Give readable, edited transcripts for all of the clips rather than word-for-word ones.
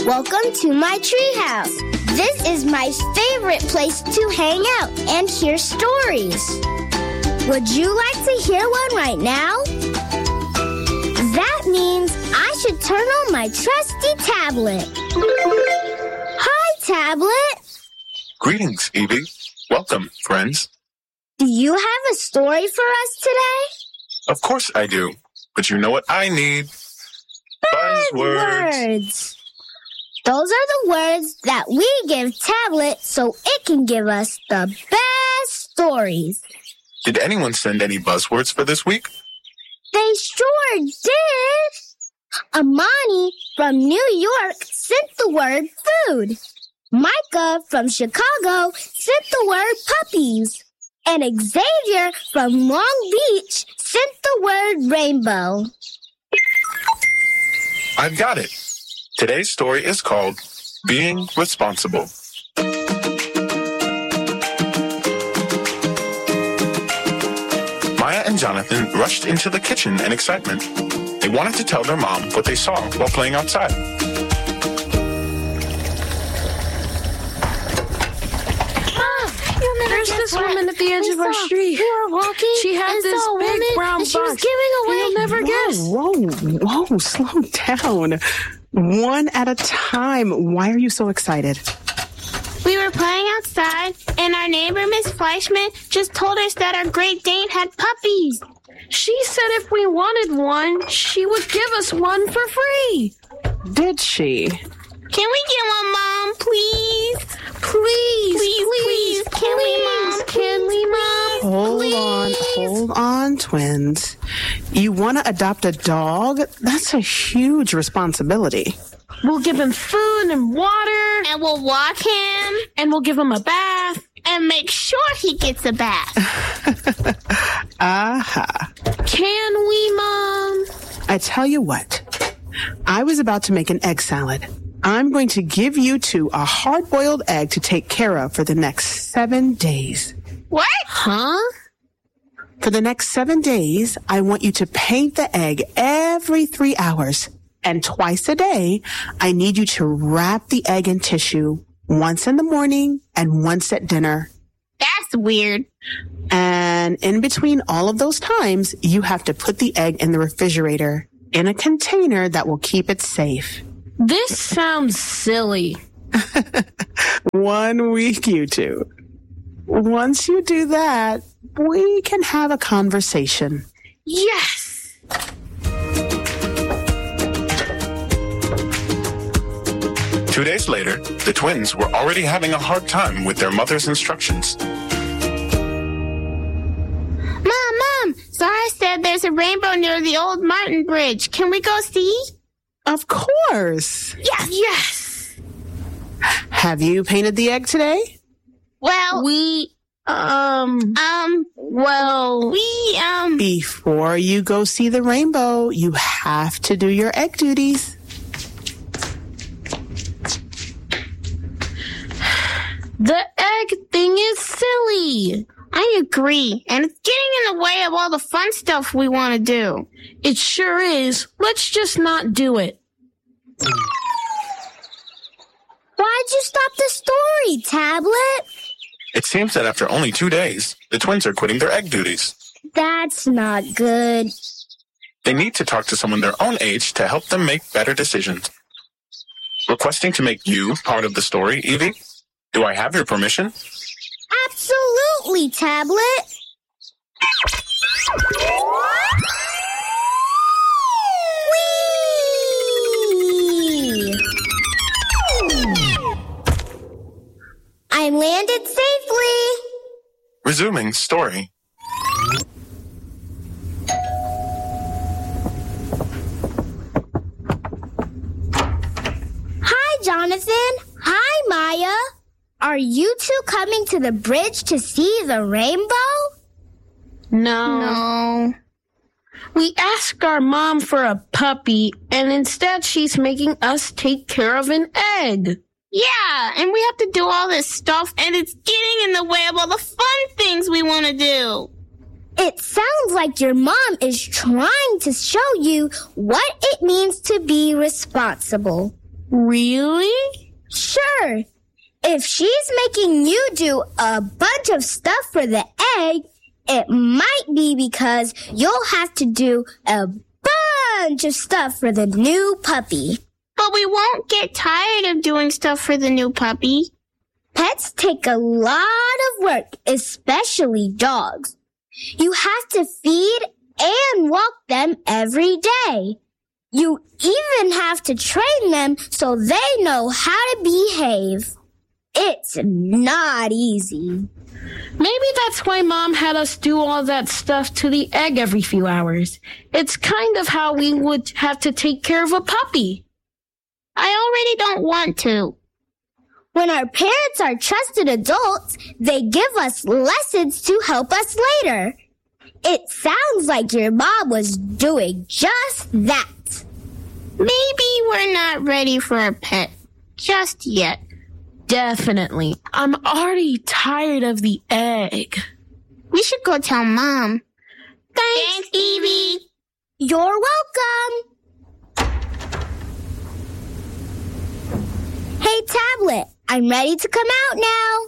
Welcome to my treehouse. This is my favorite place to hang out and hear stories. Would you like to hear one right now? That means I should turn on my trusty tablet. Hi, tablet. Greetings, Evie. Welcome, friends. Do you have a story for us today? Of course I do. But you know what I need? Buzzwords. Those are the words that we give Tablet so it can give us the best stories. Did anyone send any buzzwords for this week? They sure did. Amani from New York sent the word food. Micah from Chicago sent the word puppies. And Xavier from Long Beach sent the word rainbow. I've got it. Today's story is called Being Responsible. Maya and Jonathan rushed into the kitchen in excitement. They wanted to tell their mom what they saw while playing outside. There's this woman at the edge of our street. She had this big brown box. She was giving away. You'll never guess. Whoa, slow down. One at a time. Why are you so excited? We were playing outside, and our neighbor, Miss Fleischman, just told us that our Great Dane had puppies. She said if we wanted one, she would give us one for free. Did she? Can we get one, Mom, please? Please. Can we, Mom? Can we, Mom? Hold on, twins. You want to adopt a dog? That's a huge responsibility. We'll give him food and water. And we'll walk him. And we'll give him a bath. And make sure he gets a bath. Aha. Can we, Mom? I tell you what. I was about to make an egg salad. I'm going to give you two a hard-boiled egg to take care of for the next 7 days. What? Huh? For the next 7 days, I want you to paint the egg every 3 hours. And twice a day, I need you to wrap the egg in tissue, once in the morning and once at dinner. That's weird. And in between all of those times, you have to put the egg in the refrigerator in a container that will keep it safe. This sounds silly. 1 week, you two. Once you do that, we can have a conversation. Yes! 2 days later, the twins were already having a hard time with their mother's instructions. Mom, Zara said there's a rainbow near the old Martin Bridge. Can we go see? Of course. Yes. Have you painted the egg today? Well, Before you go see the rainbow, you have to do your egg duties. The egg thing is silly. I agree. And it's getting in the way of all the fun stuff we want to do. It sure is. Let's just not do it. Why'd you stop the story, Tablet? It seems that after only 2 days, the twins are quitting their egg duties. That's not good. They need to talk to someone their own age to help them make better decisions. Requesting to make you part of the story, Evie? Do I have your permission? Absolutely, Tablet. Whee! I landed safely. Resuming story. Hi, Jonathan. Hi, Maya. Are you two coming to the bridge to see the rainbow? No. We asked our mom for a puppy, and instead she's making us take care of an egg. Yeah, and we have to do all this stuff, and it's getting in the way of all the fun things we want to do. It sounds like your mom is trying to show you what it means to be responsible. Really? Sure. If she's making you do a bunch of stuff for the egg, it might be because you'll have to do a bunch of stuff for the new puppy. But we won't get tired of doing stuff for the new puppy. Pets take a lot of work, especially dogs. You have to feed and walk them every day. You even have to train them so they know how to behave. It's not easy. Maybe that's why Mom had us do all that stuff to the egg every few hours. It's kind of how we would have to take care of a puppy. I already don't want to. When our parents are trusted adults, they give us lessons to help us later. It sounds like your mom was doing just that. Maybe we're not ready for a pet just yet. Definitely. I'm already tired of the egg. We should go tell Mom. Thanks, Evie. You're welcome. Hey, Tablet, I'm ready to come out now.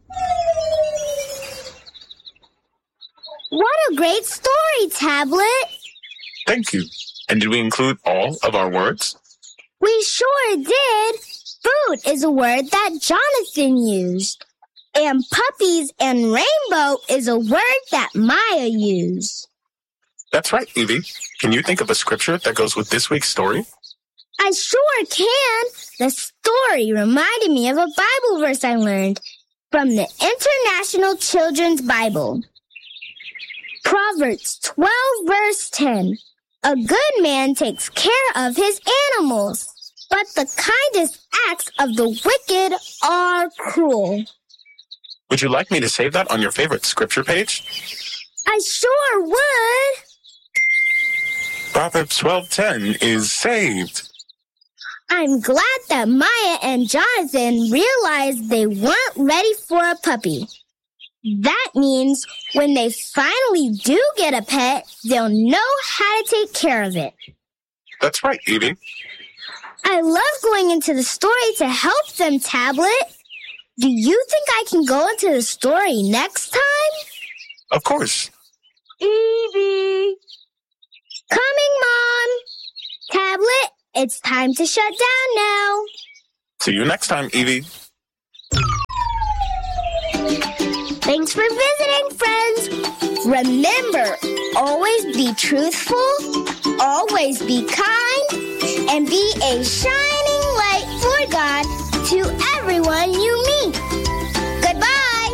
What a great story, Tablet. Thank you. And did we include all of our words? We sure did. Food is a word that Jonathan used. And puppies and rainbow is a word that Maya used. That's right, Evie. Can you think of a scripture that goes with this week's story? I sure can. The story reminded me of a Bible verse I learned from the International Children's Bible. Proverbs 12, verse 10. A good man takes care of his animals, but the kindest acts of the wicked are cruel. Would you like me to save that on your favorite scripture page? I sure would. Proverbs 12:10 is saved. I'm glad that Maya and Jonathan realized they weren't ready for a puppy. That means when they finally do get a pet, they'll know how to take care of it. That's right, Evie. I love going into the story to help them, Tablet. Do you think I can go into the story next time? Of course. Evie! Coming, Mom! Tablet, it's time to shut down now. See you next time, Evie. Thanks for visiting, friends. Remember, always be truthful, always be kind, and be a shining light for God to everyone you meet. Goodbye.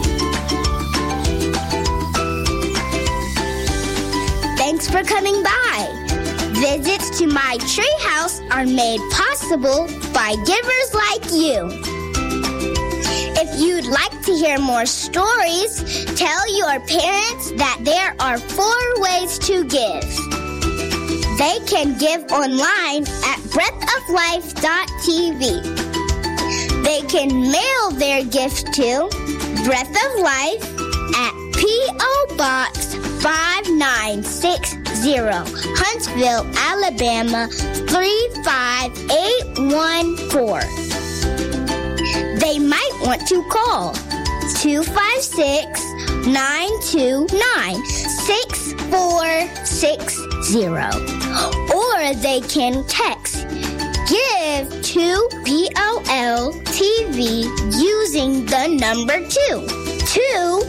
Thanks for coming by. Visits to my treehouse are made possible by givers like you. If you'd like to hear more stories, tell your parents that there are 4 ways to give. They can give online at breathoflife.tv. They can mail their gift to Breath of Life at P.O. Box 5960, Huntsville, Alabama 35814. They might want to call 256-929-6460. Or they can text GIVE to POLTV using the number 2 to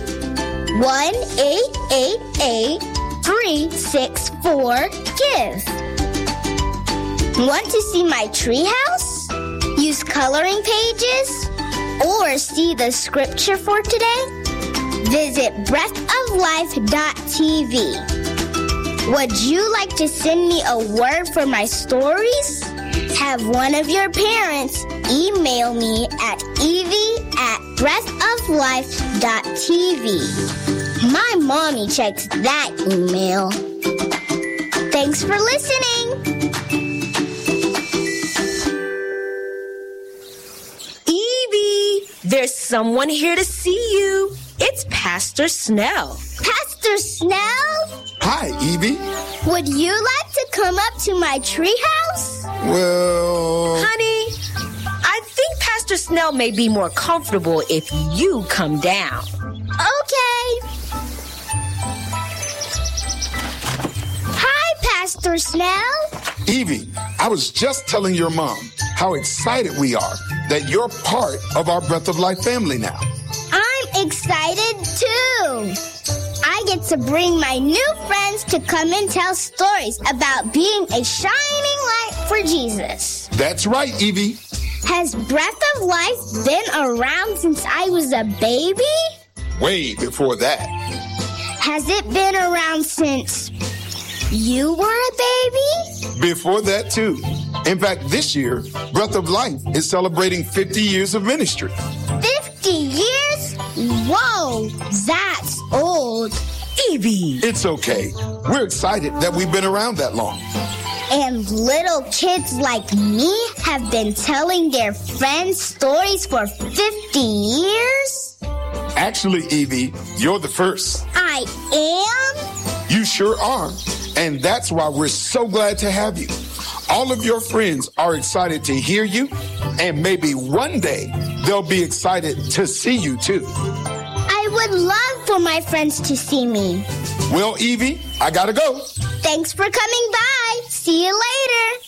1-888-364-GIVE. Want to see my treehouse? Use coloring pages? Or see the scripture for today? Visit breathoflife.tv. Would you like to send me a word for my stories? Have one of your parents email me at evie@breathoflife.tv. My mommy checks that email. Thanks for listening. There's someone here to see you. It's Pastor Snell. Pastor Snell? Hi, Evie. Would you like to come up to my treehouse? Well... Honey, Snell may be more comfortable if you come down. Okay. Hi, Pastor Snell. Evie, I was just telling your mom how excited we are that you're part of our Breath of Life family now. I'm excited too. I get to bring my new friends to come and tell stories about being a shining light for Jesus. That's right, Evie. Has Breath of Life been around since I was a baby? Way before that. Has it been around since you were a baby? Before that, too. In fact, this year, Breath of Life is celebrating 50 years of ministry. 50 years? Whoa, that's old. Evie. It's okay. We're excited that we've been around that long. And little kids like me have been telling their friends stories for 50 years? Actually, Evie, you're the first. I am? You sure are. And that's why we're so glad to have you. All of your friends are excited to hear you, and maybe one day they'll be excited to see you too. I would love for my friends to see me. Well, Evie, I gotta go. Thanks for coming by. See you later.